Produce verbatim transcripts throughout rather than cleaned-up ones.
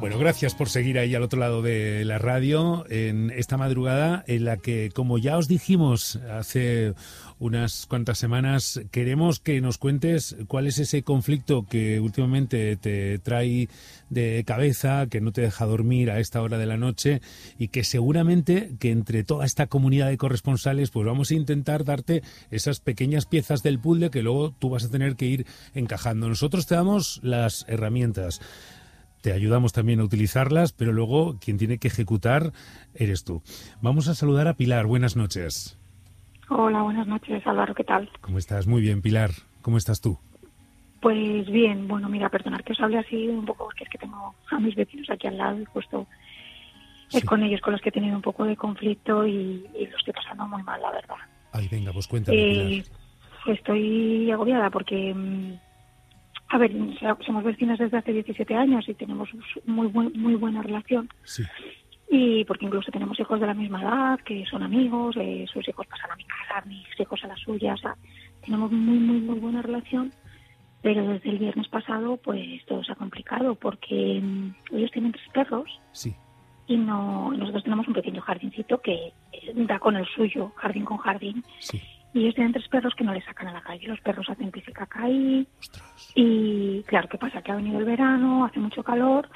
Bueno, gracias por seguir ahí al otro lado de la radio en esta madrugada en la que, como ya os dijimos hace unas cuantas semanas, queremos que nos cuentes cuál es ese conflicto que últimamente te trae de cabeza, que no te deja dormir a esta hora de la noche y que seguramente que entre toda esta comunidad de corresponsales pues vamos a intentar darte esas pequeñas piezas del puzzle que luego tú vas a tener que ir encajando. Nosotros te damos las herramientas. Te ayudamos también a utilizarlas, pero luego quien tiene que ejecutar eres tú. Vamos a saludar a Pilar. Buenas noches. Hola, buenas noches, Álvaro. ¿Qué tal? ¿Cómo estás? Muy bien, Pilar. ¿Cómo estás tú? Pues bien. Bueno, mira, perdonar que os hable así un poco, porque es que tengo a mis vecinos aquí al lado y justo sí. Es con ellos con los que he tenido un poco de conflicto y, y lo estoy pasando muy mal, la verdad. Ay, venga, pues cuéntame, eh, Pilar. Estoy agobiada porque... A ver, somos vecinas desde hace diecisiete años y tenemos muy buen, muy buena relación. Sí. Y porque incluso tenemos hijos de la misma edad, que son amigos, eh, sus hijos pasan a mi casa, mis hijos a la suya, o sea, tenemos muy, muy, muy buena relación. Pero desde el viernes pasado, pues todo se ha complicado porque um, ellos tienen tres perros. Sí. Y no nosotros tenemos un pequeño jardincito que da con el suyo, jardín con jardín. Sí. Y ellos tienen tres perros que no les sacan a la calle. Los perros hacen pis y caca ahí. Ostras. Y claro, ¿qué pasa? Que ha venido el verano, hace mucho calor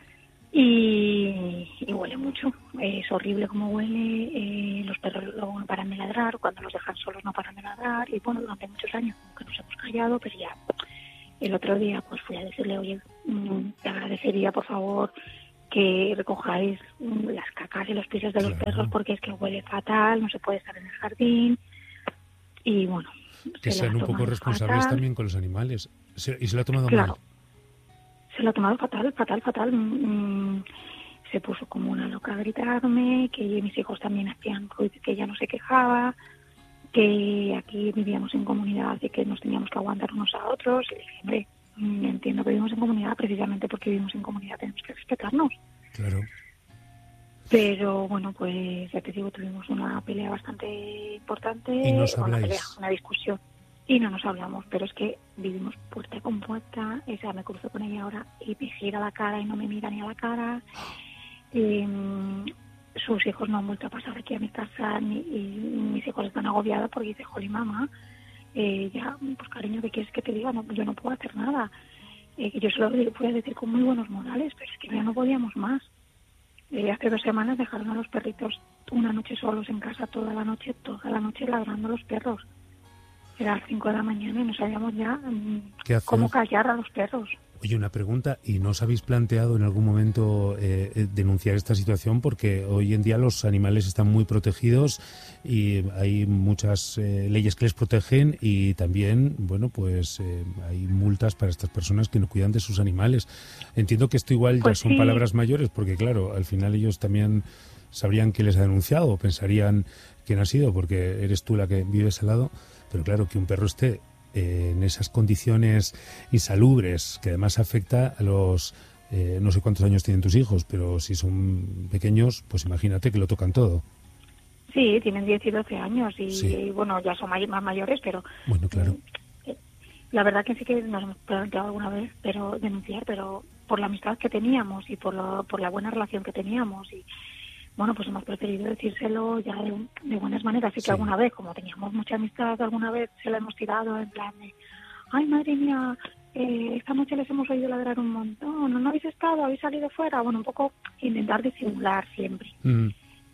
y, y huele mucho. Es horrible como huele. Eh, los perros luego no paran de ladrar. Cuando los dejan solos no paran de ladrar. Y bueno, durante muchos años como que nos hemos callado, pero ya el otro día pues fui a decirle, oye, mmm, te agradecería por favor que recojáis mmm, las cacas y los pisos de los Claro. perros porque es que huele fatal, no se puede estar en el jardín. Y bueno, que se sean un poco responsables fatal. También con los animales. Se, y se lo ha tomado Claro. mal. Se lo ha tomado fatal, fatal, fatal. Mm, se puso como una loca a gritarme, que mis hijos también hacían ruido, que ella no se quejaba, que aquí vivíamos en comunidad y que nos teníamos que aguantar unos a otros. Y le dije, hombre, mm, entiendo que vivimos en comunidad, precisamente porque vivimos en comunidad tenemos que respetarnos. Claro. Pero bueno, pues ya te digo, tuvimos una pelea bastante importante. Y no os una habláis. pelea, una discusión. Y no nos hablamos, pero es que vivimos puerta con puerta. O sea, me cruzo con ella ahora y me gira la cara y no me mira ni a la cara. Y, sus hijos no han vuelto a pasar aquí a mi casa ni, y mis hijos están agobiados porque dice, jolín, mamá, eh, ya, pues cariño, ¿qué quieres que te diga? No, yo no puedo hacer nada. Eh, yo se lo voy a decir con muy buenos modales, pero es que ya no podíamos más. Eh, hace dos semanas dejaron a los perritos una noche solos en casa, toda la noche, toda la noche ladrando los perros. Era a las cinco de la mañana y no sabíamos ya ¿Qué cómo callar a los perros. Oye, una pregunta, ¿y no os habéis planteado en algún momento eh, eh, denunciar esta situación? Porque hoy en día los animales están muy protegidos y hay muchas eh, leyes que les protegen y también, bueno, pues eh, hay multas para estas personas que no cuidan de sus animales. Entiendo que esto igual Pues ya son sí. palabras mayores porque, claro, al final ellos también sabrían que les ha denunciado o pensarían quién ha sido porque eres tú la que vives al lado, pero claro, que un perro esté en esas condiciones insalubres, que además afecta a los, eh, no sé cuántos años tienen tus hijos, pero si son pequeños, pues imagínate que lo tocan todo. Sí, tienen diez y doce años y, Sí. y bueno, ya son may- más mayores, pero Bueno, claro. eh, la verdad que sí que nos hemos planteado alguna vez pero denunciar, pero por la amistad que teníamos y por, lo, por la buena relación que teníamos y bueno, pues hemos preferido decírselo ya de, de buenas maneras. Así Sí. que alguna vez, como teníamos mucha amistad, alguna vez se la hemos tirado en plan de, ay, madre mía, eh, esta noche les hemos oído ladrar un montón, ¿no, no habéis estado? ¿Habéis salido fuera? Bueno, un poco intentar disimular siempre. Mm.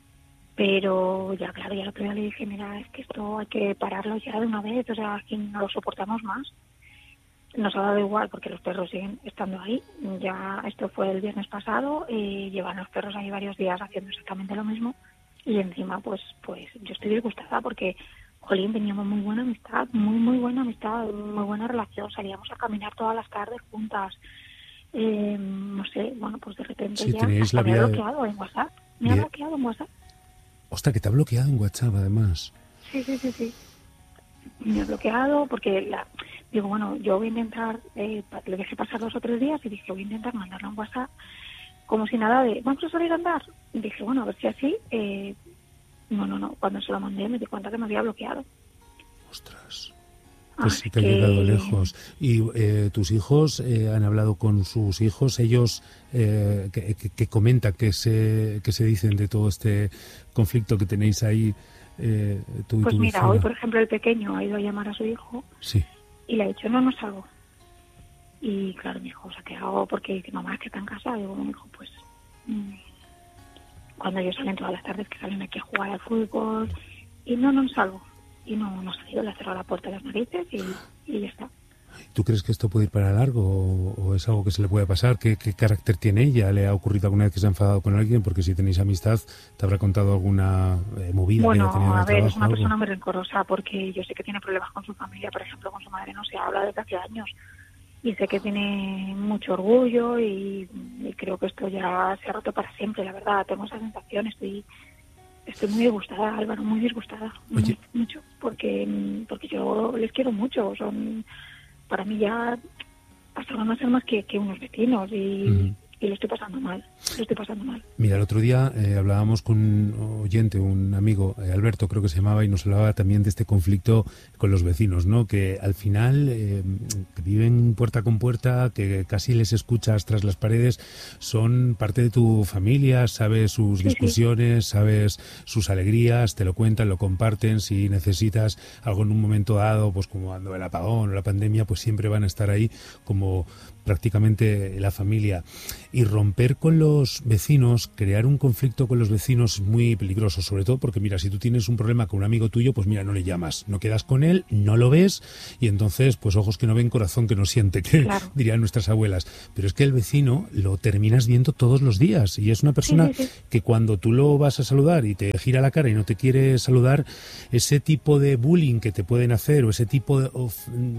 Pero ya, claro, ya el otro día le dije, mira, es que esto hay que pararlo ya de una vez, o sea, que no lo soportamos más. Nos ha dado igual porque los perros siguen estando ahí. Ya esto fue el viernes pasado y llevan los perros ahí varios días haciendo exactamente lo mismo. Y encima, pues pues yo estoy disgustada porque, jolín, teníamos muy buena amistad, muy, muy buena amistad, muy buena relación. Salíamos a caminar todas las tardes juntas. Eh, no sé, bueno, pues de repente Sí, ya tenéis hasta la me ha vida bloqueado en WhatsApp. Me ha Bien. bloqueado en WhatsApp. Ostras, que te ha bloqueado en WhatsApp, además. Sí, sí, sí, sí. Me ha bloqueado porque, la, digo, bueno, yo voy a intentar, eh, le dejé pasar dos o tres días y dije, voy a intentar mandarle un WhatsApp como si nada de, vamos a salir a andar. Y dije, bueno, a ver si así, eh, no, no, no, cuando se lo mandé me di cuenta que me había bloqueado. Ostras. Pues sí que ha llegado lejos. ¿Y eh, tus hijos eh, han hablado con sus hijos? ¿Ellos eh, que, que, que comentan, que se, que se dicen de todo este conflicto que tenéis ahí eh, tú y Pues tu mira, vecina? hoy por ejemplo el pequeño ha ido a llamar a su hijo Sí. y le ha dicho, no, no salgo. Y claro, mi hijo se ha quedado porque dice, mamá, es que está en casa. Y digo, mi hijo, pues mmm, cuando ellos salen todas las tardes que salen aquí a jugar al fútbol y no, no salgo. Y no, no ha salido, le ha cerrado la puerta a las narices y, y ya está. ¿Tú crees que esto puede ir para largo o, o es algo que se le puede pasar? ¿Qué, ¿Qué carácter tiene ella? ¿Le ha ocurrido alguna vez que se ha enfadado con alguien? Porque si tenéis amistad, te habrá contado alguna eh, movida bueno, que haya tenido en a el ver, trabajo. es una algo. persona muy rencorosa porque yo sé que tiene problemas con su familia. Por ejemplo, con su madre no se habla desde hace años. Y sé que tiene mucho orgullo y, y creo que esto ya se ha roto para siempre, la verdad. Tengo esa sensación, estoy... Estoy muy disgustada, Álvaro, muy disgustada, Oye. muy, mucho, porque porque yo les quiero mucho, son para mí ya pasaron a ser más que, que unos vecinos y, Uh-huh. y lo estoy pasando mal, lo estoy pasando mal. Mira, el otro día eh, hablábamos con un oyente, un amigo, eh, Alberto creo que se llamaba, y nos hablaba también de este conflicto con los vecinos, ¿no? Que al final eh, que viven puerta con puerta, que casi les escuchas tras las paredes, son parte de tu familia, sabes sus Sí, discusiones, sí. sabes sus alegrías, te lo cuentan, lo comparten. Si necesitas algo en un momento dado, pues como cuando el apagón o la pandemia, pues siempre van a estar ahí como prácticamente la familia. Y romper con los vecinos, crear un conflicto con los vecinos es muy peligroso, sobre todo porque, mira, si tú tienes un problema con un amigo tuyo, pues mira, no le llamas, no quedas con él, no lo ves, y entonces, pues ojos que no ven, corazón que no siente, que claro. dirían nuestras abuelas. Pero es que el vecino lo terminas viendo todos los días, y es una persona sí, sí, sí. que cuando tú lo vas a saludar y te gira la cara y no te quiere saludar, ese tipo de bullying que te pueden hacer, o ese tipo de, of,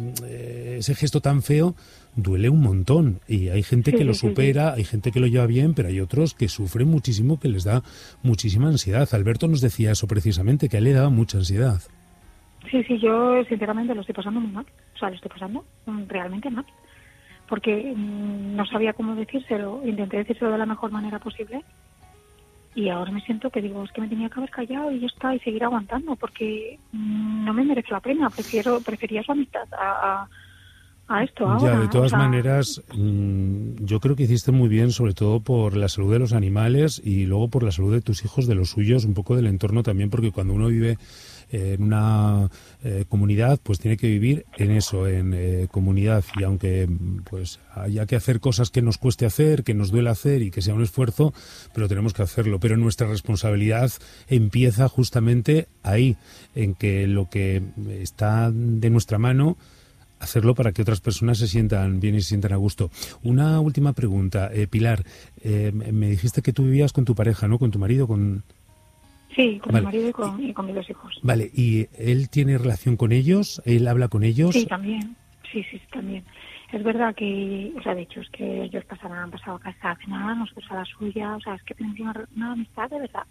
ese gesto tan feo, duele un montón, y hay gente sí, que lo supera, sí, sí. hay gente que lo lleva bien, pero hay otros que sufren muchísimo, que les da muchísima ansiedad. Alberto nos decía eso precisamente, que a él le daba mucha ansiedad. Sí, sí, yo sinceramente lo estoy pasando muy mal, o sea, lo estoy pasando realmente mal, porque mmm, no sabía cómo decírselo, intenté decírselo de la mejor manera posible, y ahora me siento que digo, es que me tenía que haber callado y ya está, y seguir aguantando, porque mmm, no me merece la pena, prefiero prefería su amistad a... a a esto ahora. Ya, de todas o sea... maneras, mmm, yo creo que hiciste muy bien, sobre todo por la salud de los animales y luego por la salud de tus hijos, de los suyos, un poco del entorno también, porque cuando uno vive eh, en una eh, comunidad, pues tiene que vivir en eso, en eh, comunidad, y aunque pues haya que hacer cosas que nos cueste hacer, que nos duela hacer y que sea un esfuerzo, pero tenemos que hacerlo. Pero nuestra responsabilidad empieza justamente ahí, en que lo que está de nuestra mano, hacerlo para que otras personas se sientan bien y se sientan a gusto. Una última pregunta, eh, Pilar, eh, me dijiste que tú vivías con tu pareja, ¿no? Con tu marido, con... Sí, con vale. mi marido y con, y con mis dos hijos. Vale, ¿y él tiene relación con ellos? ¿Él habla con ellos? Sí, también, sí, sí, también. Es verdad que, o sea, de hecho, es que ellos pasaban, han pasado a casa a cenar, nosotros a la suya, o sea, es que tenemos una, una amistad de verdad.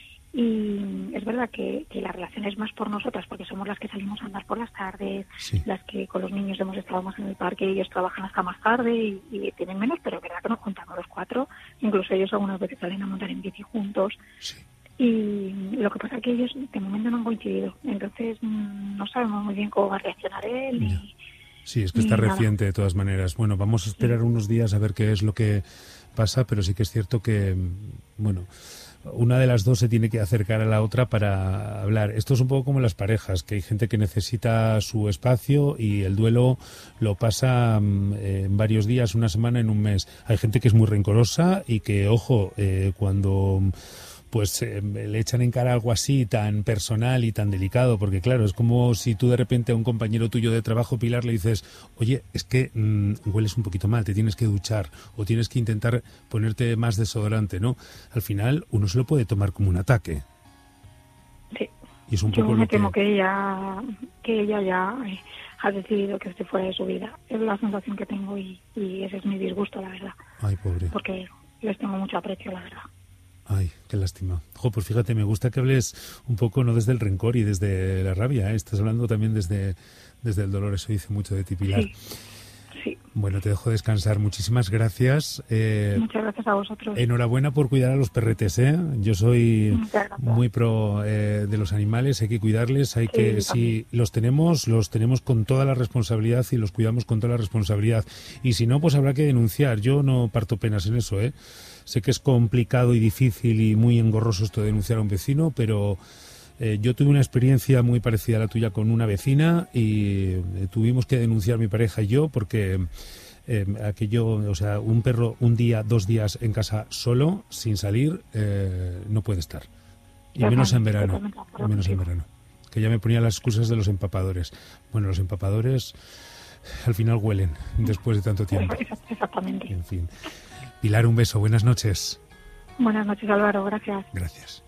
Y es verdad que, que la relación es más por nosotras, porque somos las que salimos a andar por las tardes, sí. las que con los niños hemos estado más en el parque, ellos trabajan hasta más tarde y, y tienen menos, pero es verdad que nos juntamos los cuatro, incluso ellos algunas veces salen a montar en bici juntos. Sí. Y lo que pasa es que ellos de momento no han coincidido, entonces no sabemos muy bien cómo va a reaccionar él. No. Y, sí, es que está reciente de todas maneras. Bueno, vamos a esperar sí. unos días a ver qué es lo que pasa, pero sí que es cierto que, bueno, una de las dos se tiene que acercar a la otra para hablar. Esto es un poco como las parejas, que hay gente que necesita su espacio y el duelo lo pasa en varios días, una semana, en un mes. Hay gente que es muy rencorosa y que, ojo, eh, cuando pues eh, le echan en cara algo así tan personal y tan delicado, porque claro, es como si tú de repente a un compañero tuyo de trabajo, Pilar, le dices, oye, es que mmm, hueles un poquito mal, te tienes que duchar o tienes que intentar ponerte más desodorante, ¿no? Al final uno se lo puede tomar como un ataque. Sí. Y es un Yo poco me lo temo que... que ella, que ella ya eh, ha decidido que esté fuera de su vida. Es la sensación que tengo y, y ese es mi disgusto, la verdad. Ay, pobre. Porque les tengo mucho aprecio, la verdad. Ay, qué lástima. Jo, pues fíjate, me gusta que hables un poco no desde el rencor y desde la rabia, ¿eh? Estás hablando también desde, desde el dolor, eso dice mucho de ti, Pilar. Sí, sí. Bueno, te dejo descansar. Muchísimas gracias. Eh, Muchas gracias a vosotros. Enhorabuena por cuidar a los perretes, ¿eh? Yo soy muy pro eh, de los animales, hay que cuidarles, hay Sí, que, yo si también. los tenemos, los tenemos con toda la responsabilidad y los cuidamos con toda la responsabilidad. Y si no, pues habrá que denunciar. Yo no parto penas en eso, ¿eh? Sé que es complicado y difícil y muy engorroso esto de denunciar a un vecino, pero eh, yo tuve una experiencia muy parecida a la tuya con una vecina y eh, tuvimos que denunciar mi pareja y yo porque eh, aquello, o sea, un perro un día, dos días en casa solo, sin salir, eh, no puede estar. Y Yo menos en también, verano, totalmente de acuerdo y menos en contigo. verano. Que ya me ponía las excusas de los empapadores. Bueno, los empapadores al final huelen después de tanto tiempo. Exactamente. En fin. Pilar, un beso. Buenas noches. Buenas noches, Álvaro. Gracias. Gracias.